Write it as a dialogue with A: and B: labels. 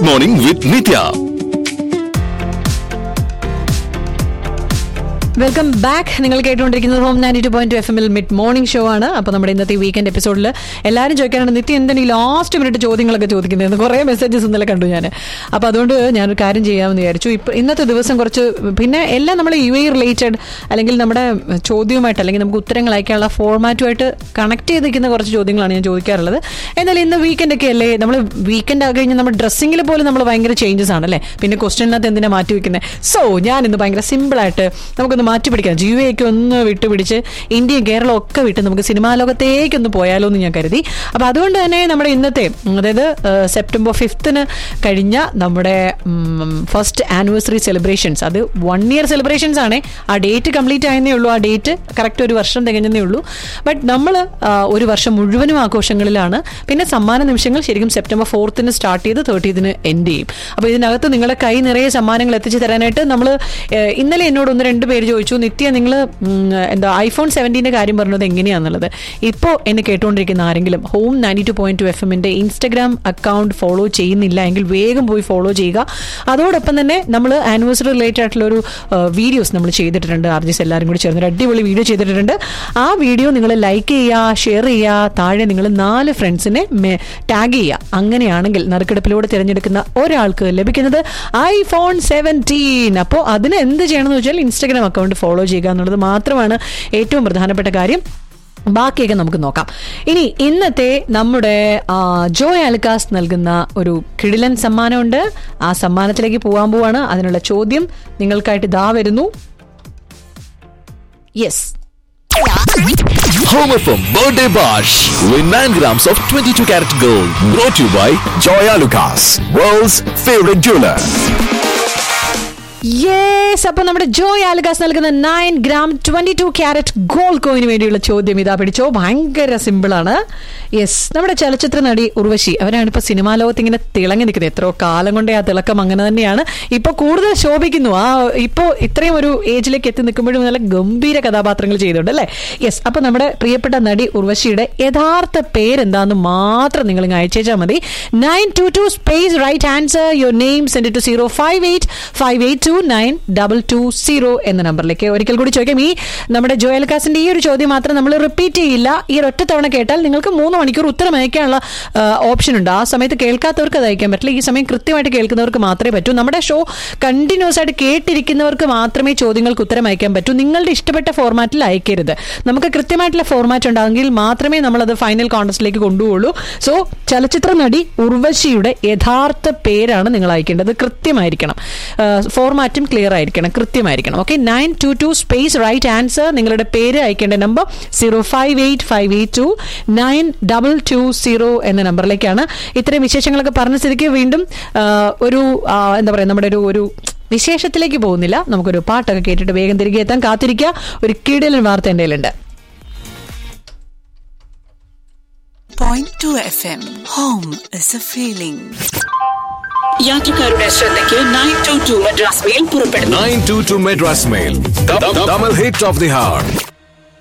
A: Mid Morning with Nitya.
B: Welcome back. നിങ്ങൾ കേട്ടുകൊണ്ടിരിക്കുന്നത് home 92.2 FM mid morning show ആണ്. അപ്പോൾ നമ്മുടെ ഇന്നത്തെ വീക്കെൻഡ് എപ്പിസോഡിൽ എല്ലാവരും ചോദിക്കാനാണ്, നിത്യം എന്താണ് ഈ ലാസ്റ്റ് മിനിറ്റ് ചോദ്യങ്ങളൊക്കെ ചോദിക്കുന്നതെന്ന് കുറേ മെസ്സേജസ് ഇന്നലെ കണ്ടു ഞാൻ. അപ്പോൾ അതുകൊണ്ട് ഞാനൊരു കാര്യം ചെയ്യാമെന്ന് വിചാരിച്ചു. ഇപ്പോൾ ഇന്നത്തെ ദിവസം കുറച്ച് പിന്നെ എല്ലാം നമ്മൾ UAE റിലേറ്റഡ് അല്ലെങ്കിൽ നമ്മുടെ ചോദ്യവുമായിട്ട് അല്ലെങ്കിൽ നമുക്ക് ഉത്തരങ്ങൾ അയക്കാനുള്ള ഫോർമാറ്റുമായിട്ട് കണക്ട് ചെയ്തിരിക്കുന്ന കുറച്ച് ചോദ്യങ്ങളാണ് ഞാൻ ചോദിക്കാറുള്ളത്. എന്നാലും ഇന്ന് വീക്കെൻഡ് ഒക്കെ അല്ലേ, നമ്മൾ വീക്കെൻഡ് ആയി കഴിഞ്ഞാൽ നമ്മുടെ ഡ്രസ്സിങ്ങിൽ പോലും നമ്മൾ ഭയങ്കര ചേഞ്ചസ് ആണല്ലേ. പിന്നെ ക്വസ്റ്റ്യനകത്ത് എന്തിനാണ് മാറ്റി വയ്ക്കുന്നത്? സോ ഞാൻ ഇന്ന് ഭയങ്കര സിമ്പിളായിട്ട് നമുക്കൊന്ന് മാറ്റി പിടിക്കാം. GUAയൊക്കെ ഒന്ന് വിട്ടുപിടിച്ച് ഇന്ത്യയും കേരളവും ഒക്കെ വിട്ട് നമുക്ക് സിനിമാ ലോകത്തേക്കൊന്ന് പോയാലോ എന്ന് ഞാൻ കരുതി. അപ്പോൾ അതുകൊണ്ട് തന്നെ നമ്മുടെ ഇന്നത്തെ, അതായത് സെപ്റ്റംബർ 5 കഴിഞ്ഞ നമ്മുടെ ഫസ്റ്റ് ആനിവേഴ്സറി സെലിബ്രേഷൻസ്, അത് 1 year സെലിബ്രേഷൻസ് ആണ്. ആ ഡേറ്റ് കംപ്ലീറ്റ് ആയെന്നേ ഉള്ളൂ, ആ ഡേറ്റ് കറക്റ്റ് ഒരു വർഷം തികഞ്ഞതേ ഉള്ളൂ. ബട്ട് നമ്മൾ ഒരു വർഷം മുഴുവനും ആഘോഷങ്ങളിലാണ്. പിന്നെ സമ്മാന നിമിഷങ്ങൾ ശരിക്കും സെപ്റ്റംബർ 4 സ്റ്റാർട്ട് ചെയ്ത് 30 എൻഡ് ചെയ്യും. അപ്പോൾ ഇതിനകത്ത് നിങ്ങളുടെ കൈ നിറയെ സമ്മാനങ്ങൾ എത്തിച്ചു തരാനായിട്ട് നമ്മൾ ഇന്നലെ എന്നോട് 1-2 പേര് ചോദിച്ചു, നിത്യ നിങ്ങൾ എന്താ iPhone 17 കാര്യം പറഞ്ഞത് എങ്ങനെയാണെന്നുള്ളത്. ഇപ്പോൾ എന്നെ കേട്ടുകൊണ്ടിരിക്കുന്ന ആരെങ്കിലും home 92.2 FM Instagram account follow ചെയ്യുന്നില്ല എങ്കിൽ വേഗം പോയി ഫോളോ ചെയ്യുക. അതോടൊപ്പം തന്നെ നമ്മൾ ആനിവേഴ്സറി റിലേറ്റഡ് ആയിട്ടുള്ള ഒരു വീഡിയോസ് നമ്മൾ ചെയ്തിട്ടുണ്ട്. RJs എല്ലാവരും കൂടി ചേർന്നൊരു അടിപൊളി വീഡിയോ ചെയ്തിട്ടുണ്ട്. ആ വീഡിയോ നിങ്ങൾ ലൈക്ക് ചെയ്യുക, ഷെയർ ചെയ്യുക, താഴെ നിങ്ങൾ 4 ഫ്രണ്ട്സിനെ ടാഗ് ചെയ്യുക. അങ്ങനെയാണെങ്കിൽ നറുക്കെടുപ്പിലൂടെ തിരഞ്ഞെടുക്കുന്ന ഒരാൾക്ക് ലഭിക്കുന്നത് iPhone 17. അപ്പോൾ അതിന് എന്ത് ചെയ്യണമെന്ന് വെച്ചാൽ ഇൻസ്റ്റഗ്രാം അക്കൗണ്ട് ഫോളോ ചെയ്യുക എന്നുള്ളത് മാത്രമാണ് ഏറ്റവും പ്രധാനപ്പെട്ട കാര്യം. ബാക്കിയൊക്കെ നമുക്ക് നോക്കാം. ഇനി ഇന്നത്തെ നമ്മുടെ ജോയ് ആലുക്കാസ് നൽകുന്ന ഒരു കിടിലൻ സമ്മാനമുണ്ട്. ആ സമ്മാനത്തിലേക്ക് പോവാണ്. അതിനുള്ള ചോദ്യം നിങ്ങൾക്കായിട്ട് ഇതാ വരുന്നു. Yes,
A: Home FM Birthday Bash. Win 9 grams of 22 karat gold. Brought to you by Joy Alucas, world's favorite jeweler.
B: Yes, അപ്പൊ നമ്മുടെ ജോയ് ആലുക്കാസ് നൽകുന്ന 9 gram 22 കാരറ്റ് ഗോൾഡ് കോയിന് വേണ്ടിയുള്ള ചോദ്യം ഇതാ പിടിച്ചോ. ഭയങ്കര സിമ്പിളാണ്. യെസ്, നമ്മുടെ ചലച്ചിത്ര നടി ഉർവശി, അവരാണ് ഇപ്പൊ സിനിമാ ലോകത്ത് ഇങ്ങനെ തിളങ്ങി നിൽക്കുന്നത്. എത്രയോ കാലം കൊണ്ടേ ആ തിളക്കം അങ്ങനെ തന്നെയാണ്. ഇപ്പൊ കൂടുതൽ ശോഭിക്കുന്നു. ഇപ്പോൾ ഇത്രയും ഒരു ഏജിലേക്ക് എത്തി നിൽക്കുമ്പോഴും നല്ല ഗംഭീര കഥാപാത്രങ്ങൾ ചെയ്തിട്ടുണ്ട് അല്ലേ. യെസ്, അപ്പൊ നമ്മുടെ പ്രിയപ്പെട്ട നടി ഉർവശിയുടെ യഥാർത്ഥ പേരെന്താന്ന് മാത്രം നിങ്ങൾ ഇങ്ങ് അയച്ചേച്ചാൽ മതി. 922 space right answer your name, send it to 05858292220 എന്ന നമ്പറിലേക്ക്. ഒരിക്കൽ കൂടി ചോദിക്കാം, ഈ നമ്മുടെ ജോയ് ആലുക്കാസിന്റെ ഈ ഒരു ചോദ്യം മാത്രം നമ്മൾ റിപ്പീറ്റ് ചെയ്യില്ല. ഈ ഒറ്റ തവണ കേട്ടാൽ നിങ്ങൾക്ക് 3 മണിക്കൂർ ഉത്തരം അയക്കാനുള്ള ഓപ്ഷൻ ഉണ്ട്. ആ സമയത്ത് കേൾക്കാത്തവർക്ക് അത് അയക്കാൻ പറ്റില്ല. ഈ സമയം കൃത്യമായിട്ട് കേൾക്കുന്നവർക്ക് മാത്രമേ പറ്റൂ. നമ്മുടെ ഷോ കണ്ടിന്യൂസ് ആയിട്ട് കേട്ടിരിക്കുന്നവർക്ക് മാത്രമേ ചോദ്യങ്ങൾക്ക് ഉത്തരം അയക്കാൻ പറ്റൂ. നിങ്ങളുടെ ഇഷ്ടപ്പെട്ട ഫോർമാറ്റിൽ അയക്കരുത്. നമുക്ക് കൃത്യമായിട്ടുള്ള ഫോർമാറ്റ് ഉണ്ടാകുമെങ്കിൽ മാത്രമേ നമ്മളത് ഫൈനൽ കോൺടെസ്റ്റിലേക്ക് കൊണ്ടുപോകുള്ളൂ. സോ ചലച്ചിത്ര നടി ഉർവശിയുടെ യഥാർത്ഥ പേരാണ് നിങ്ങൾ അയക്കേണ്ടത്. കൃത്യമായിരിക്കണം, ഫോർമാറ്റും ക്ലിയർ ആയിരിക്കണം, കൃത്യമായിരിക്കണം. Okay, 922 space right answer. നിങ്ങളുടെ പേര് അയക്കേണ്ട നമ്പർ 05858292220 എന്ന നമ്പറിലേക്കാണ്. ഇത്രയും വിശേഷങ്ങളൊക്കെ പറഞ്ഞ സ്ഥിതിക്ക് വീണ്ടും ഒരു എന്താ പറയുക, നമ്മുടെ ഒരു വിശേഷത്തിലേക്ക് പോകുന്നില്ല. നമുക്കൊരു പാട്ടൊക്കെ കേട്ടിട്ട് വേഗം തിരികെ എത്താൻ കാത്തിരിക്കുക. ഒരു കിടിലൻ വാർത്ത എൻ്റെ കയ്യിലുണ്ട്.
C: 0.2 FM. Home is a feeling.
D: യാത്രക്കാരുടെ ശ്രദ്ധയ്ക്ക് 922 മദ്രാസ് മെയിൽ പുറപ്പെടുന്നു.
A: 922 Madras Mail. Tamil hit of the heart.